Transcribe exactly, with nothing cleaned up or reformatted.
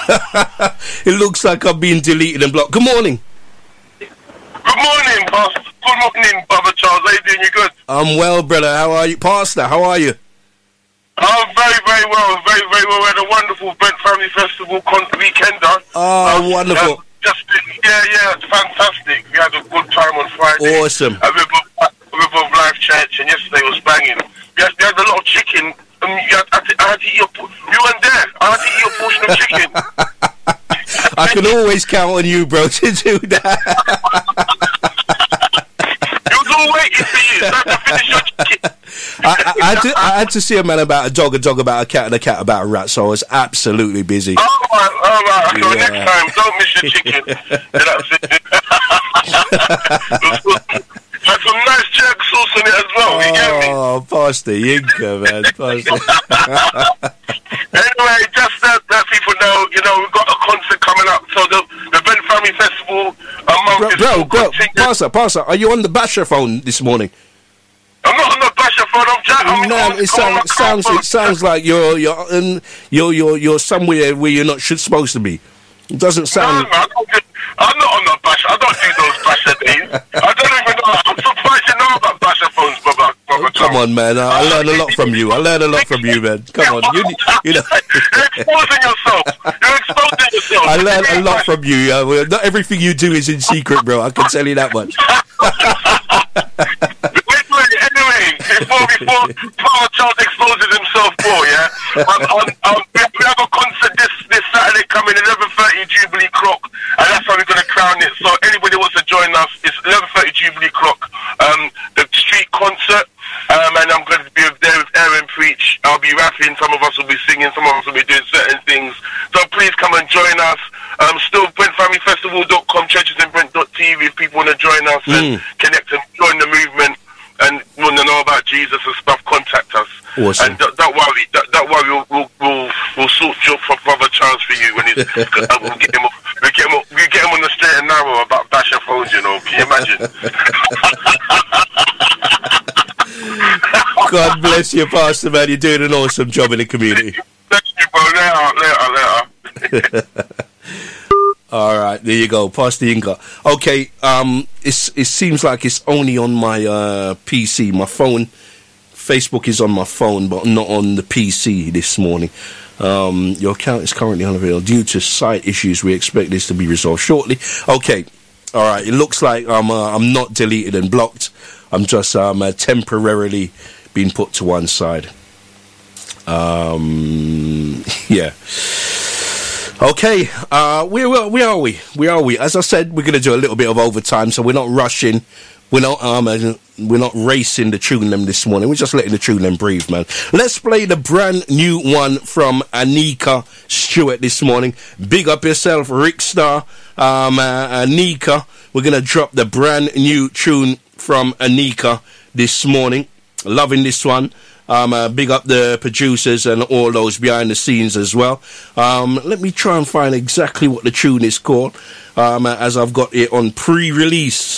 It looks like I've been deleted and blocked. Good morning. Good morning, Pastor. Good morning, Brother Charles. How you doing? You good? I'm well, brother. How are you? Pastor, how are you? I'm very, very well. Very, very well. We had a wonderful Brent Family Festival con- weekend. Oh, um, wonderful. Uh, just, yeah, yeah, it's fantastic. We had a good time on Friday. Awesome. At River, at River of Life Church, and yesterday was banging. We had, we had a lot of chicken. Um, you had, I, had to, I had to eat a, you weren't there. I had to eat a portion of chicken. I can always count on you, bro, to do that. You was all waiting for you. So I had to finish your chicken. I, I, I, had to, I had to see a man about a dog, a dog about a cat, and a cat about a rat, so I was absolutely busy. All right, all right. So Yeah. next time, don't miss your chicken. That's it. Had some nice jerk sauce on it as well. You get me? Oh, Pastor Yinka, man. Pastor. Anyway, just that, that people know, you know, we've got a concert coming up. So the, the Ben Family Festival a month Bro, is bro, still bro, continuing. Pastor, Pastor, are you on the Basher phone this morning? I'm not on the Basher phone. I'm chatting. I'm Man, on- it I'm on my sounds, sounds, car it sounds like you're, you're, in, you're, you're, you're somewhere where you're not should, supposed to be. It doesn't phone. sound. No, no, I don't do, I'm not on the Basher. I don't do those Basher things. I don't even know. I'm surprised you know about Basher phones, brother. brother Come Tom. on, man. I, I learned a lot from you. I learned a lot from you, man. Come on, you, you know. You're exposing yourself. You're exposing yourself. I learned a lot from you. Uh, well, not everything you do is in secret, bro. I can tell you that much. Wait, wait, anyway, before, before Father Charles exposes himself more, yeah? Um, um, um, we we have a concert this, this Saturday coming, eleven thirty Jubilee Clock, and that's how we're going to crown it. So anybody wants to join us, it's eleven thirty Jubilee Clock, um, the street concert, um, and I'm going to be there with Aaron Preach. I'll be rapping, some of us will be singing, some of us will be doing certain things. So please come and join us. Um, still, Brent Family Festival dot com, churches in Brent dot T V if people want to join us and connect and join the movement and want to know about Jesus and stuff, contact us. Awesome. And don't, don't worry, don't, don't worry, we'll, we'll, we'll, we'll sort job for Brother Charles for you when he's, uh, we'll get him, we'll get him, we'll get him on the straight and narrow about Basher phones, you know. Can you imagine? God bless you, Pastor, man. You're doing an awesome job in the community. Thank you, bro. Later, later, later. All right, there you go, Pastor Yinka. Okay, um, it's it seems like it's only on my uh, P C, my phone. Facebook is on my phone, but not on the P C this morning. Um, your account is currently unavailable due to site issues. We expect this to be resolved shortly. Okay, all right. It looks like I'm uh, I'm not deleted and blocked. I'm just um, uh, temporarily being put to one side. Um, yeah. Okay, uh, where, where, where are we? Where are we? As I said, we're going to do a little bit of overtime, so we're not rushing. We're not um, we're not racing the tune them this morning. We're just letting the tune them breathe, man. Let's play the brand new one from Anika Stewart this morning. Big up yourself, Rick Star. Um, uh, Anika, we're going to drop the brand new tune from Anika this morning. Loving this one. Um, uh, big up the producers and all those behind the scenes as well. Um, let me try and find exactly what the tune is called, um, as I've got it on pre-release.